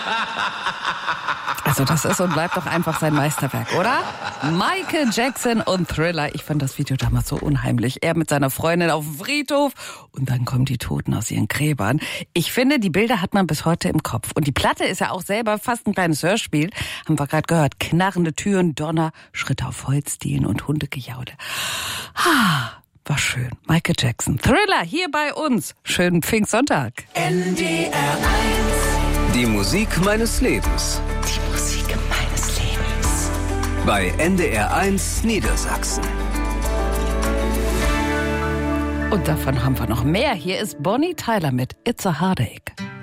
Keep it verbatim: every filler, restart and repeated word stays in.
Also das ist und bleibt doch einfach sein Meisterwerk, oder? Michael Jackson und Thriller. Ich fand das Video damals so unheimlich. Er mit seiner Freundin auf dem Friedhof und dann kommen die Toten aus ihren Gräbern. Ich finde, die Bilder hat man bis heute im Kopf. Und die Platte ist ja auch selber fast ein kleines Hörspiel. Haben wir gerade gehört. Knarrende Türen, Donner, Schritte auf Holzdielen und Hundegejaule. Ah, war schön. Michael Jackson. Thriller hier bei uns. Schönen Pfingstsonntag. N D R eins. Die Musik meines Lebens. Die Musik meines Lebens. Bei N D R eins Niedersachsen. Und davon haben wir noch mehr. Hier ist Bonnie Tyler mit It's a Heartache.